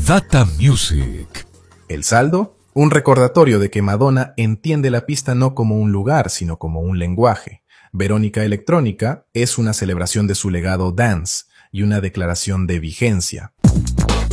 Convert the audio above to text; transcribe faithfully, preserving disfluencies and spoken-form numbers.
Data Music. El saldo, un recordatorio de que Madonna entiende la pista no como un lugar, sino como un lenguaje. Verónica Electrónica es una celebración de su legado dance y una declaración de vigencia.